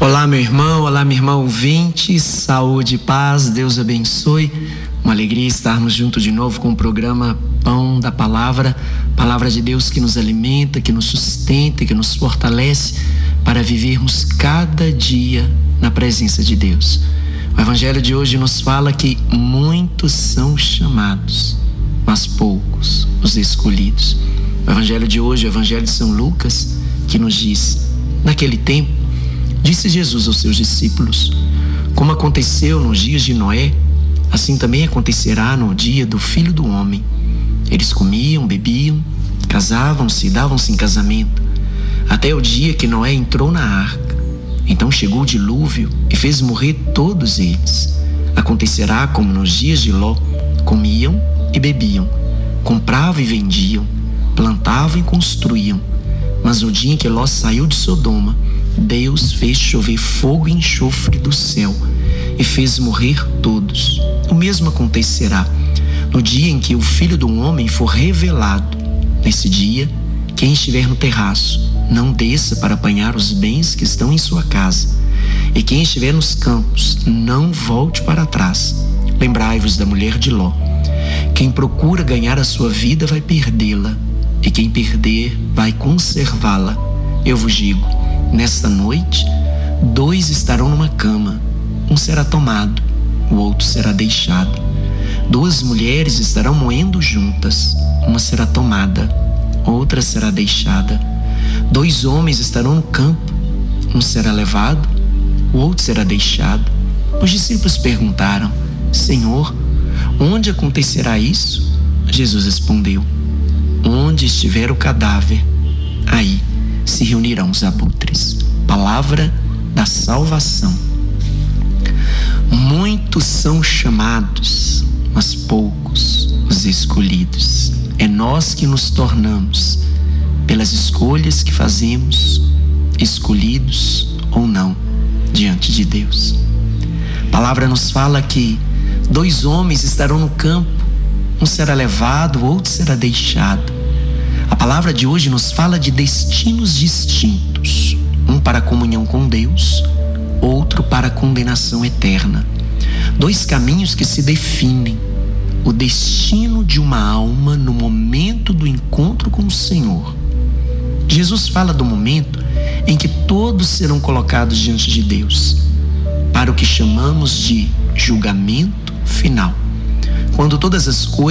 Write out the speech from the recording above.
Olá, meu irmão, olá, minha irmã ouvinte, saúde e paz, Deus abençoe. Uma alegria estarmos juntos de novo com o programa Pão da Palavra, Palavra de Deus que nos alimenta, que nos sustenta, que nos fortalece para vivermos cada dia na presença de Deus. O Evangelho de hoje nos fala que muitos são chamados, mas poucos os escolhidos. O Evangelho de hoje, o Evangelho de São Lucas, que nos diz: naquele tempo, disse Jesus aos seus discípulos: como aconteceu nos dias de Noé, assim também acontecerá no dia do Filho do Homem. Eles comiam, bebiam, casavam-se e davam-se em casamento, até o dia que Noé entrou na arca. Então chegou o dilúvio e fez morrer todos eles. Acontecerá como nos dias de Ló: comiam e bebiam, compravam e vendiam, plantavam e construíam. Mas no dia em que Ló saiu de Sodoma, Deus fez chover fogo e enxofre do céu e fez morrer todos. O mesmo acontecerá no dia em que o Filho do Homem for revelado. Nesse dia, quem estiver no terraço, não desça para apanhar os bens que estão em sua casa. E quem estiver nos campos, não volte para trás. Lembrai-vos da mulher de Ló. Quem procura ganhar a sua vida vai perdê-la, e quem perder vai conservá-la. Eu vos digo, nesta noite, 2 estarão numa cama, um será tomado, o outro será deixado. 2 mulheres estarão moendo juntas, uma será tomada, outra será deixada. 2 homens estarão no campo, um será levado, o outro será deixado. Os discípulos perguntaram: Senhor, onde acontecerá isso? Jesus respondeu: onde estiver o cadáver, aí se reunirão os abutres. Palavra da salvação. Muitos são chamados, mas poucos os escolhidos. É nós que nos tornamos, pelas escolhas que fazemos, escolhidos ou não diante de Deus. A palavra nos fala que 2 homens estarão no campo, um será levado, o outro será deixado. A palavra de hoje nos fala de destinos distintos, um para a comunhão com Deus, outro para a condenação eterna. 2 caminhos que se definem. O destino de uma alma no momento do encontro com o Senhor. Jesus fala do momento em que todos serão colocados diante de Deus, para o que chamamos de julgamento final, quando todas as coisas